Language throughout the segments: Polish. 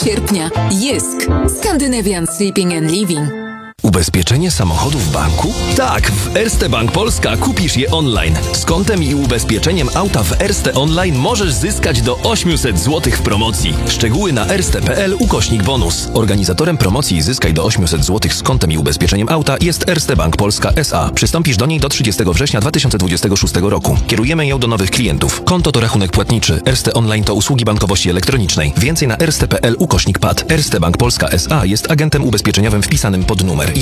sierpnia. Jysk. Scandinavian Sleeping and Living. Ubezpieczenie samochodu w banku? Tak, w Erste Bank Polska kupisz je online. Z kontem i ubezpieczeniem auta w Erste Online możesz zyskać do 800 zł w promocji. Szczegóły na erste.pl/bonus. Organizatorem promocji Zyskaj do 800 zł z kontem i ubezpieczeniem auta jest Erste Bank Polska S.A. Przystąpisz do niej do 30 września 2026 roku. Kierujemy ją do nowych klientów. Konto to rachunek płatniczy. Erste Online to usługi bankowości elektronicznej. Więcej na erste.pl/pad. Erste Bank Polska S.A. jest agentem ubezpieczeniowym wpisanym pod numer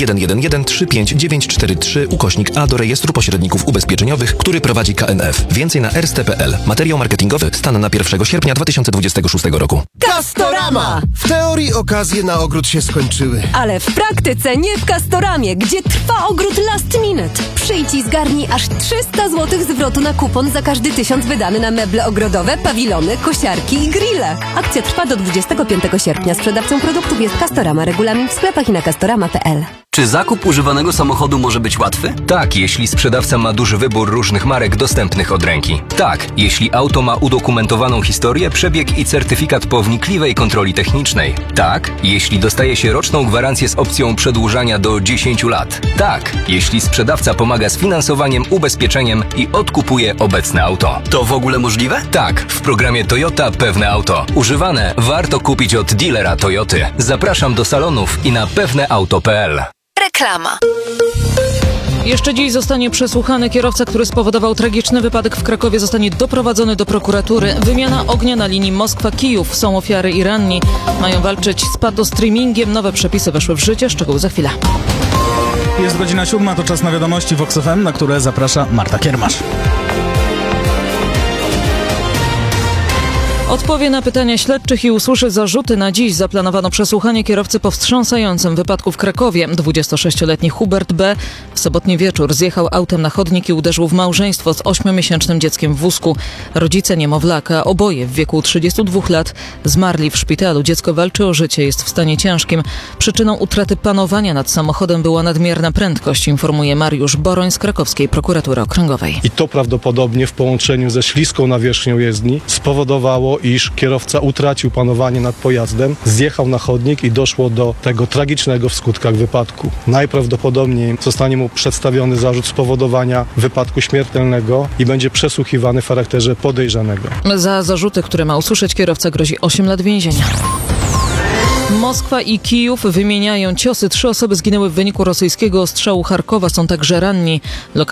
111-35943/A do rejestru pośredników ubezpieczeniowych, który prowadzi KNF. Więcej na erste.pl. Materiał marketingowy stan na 1 sierpnia 2026 roku. Castorama! W teorii okazje na ogród się skończyły. Ale w praktyce nie w Castoramie, gdzie trwa ogród last minute. Przyjdź i zgarnij aż 300 zł zwrotu na kupon za każdy 1000 wydany na meble ogrodowe, pawilony, kosiarki i grille. Akcja trwa do 25 sierpnia. Sprzedawcą produktów jest Castorama. Regulamin w sklepach i na castorama.pl. Czy zakup używanego samochodu może być łatwy? Tak, jeśli sprzedawca ma duży wybór różnych marek dostępnych od ręki. Tak, jeśli auto ma udokumentowaną historię, przebieg i certyfikat po wnikliwej kontroli technicznej. Tak, jeśli dostaje się roczną gwarancję z opcją przedłużania do 10 lat. Tak, jeśli sprzedawca pomaga z finansowaniem, ubezpieczeniem i odkupuje obecne auto. To w ogóle możliwe? Tak, w programie Toyota Pewne Auto. Używane warto kupić od dealera Toyoty. Zapraszam do salonów i na pewneauto.pl. Reklama. Jeszcze dziś zostanie przesłuchany kierowca, który spowodował tragiczny wypadek w Krakowie. Zostanie doprowadzony do prokuratury. Wymiana ognia na linii Moskwa-Kijów. Są ofiary i ranni. Mają walczyć z patostreamingiem. Nowe przepisy weszły w życie. Szczegóły za chwilę. Jest godzina 7, to czas na wiadomości Vox FM, na które zaprasza Marta Kiermasz. Odpowie na pytania śledczych i usłyszy zarzuty. Na dziś zaplanowano przesłuchanie kierowcy po wstrząsającym wypadku w Krakowie. 26-letni Hubert B. w sobotni wieczór zjechał autem na chodnik i uderzył w małżeństwo z 8-miesięcznym dzieckiem w wózku. Rodzice niemowlaka, oboje w wieku 32 lat, zmarli w szpitalu. Dziecko walczy o życie, jest w stanie ciężkim. Przyczyną utraty panowania nad samochodem była nadmierna prędkość, informuje Mariusz Boroń z krakowskiej prokuratury okręgowej. I to prawdopodobnie w połączeniu ze śliską nawierzchnią jezdni spowodowało, iż kierowca utracił panowanie nad pojazdem, zjechał na chodnik i doszło do tego tragicznego w skutkach wypadku. Najprawdopodobniej zostanie mu przedstawiony zarzut spowodowania wypadku śmiertelnego i będzie przesłuchiwany w charakterze podejrzanego. Za zarzuty, które ma usłyszeć kierowca, grozi 8 lat więzienia. Moskwa i Kijów wymieniają ciosy. 3 osoby zginęły w wyniku rosyjskiego ostrzału Charkowa. Są także ranni.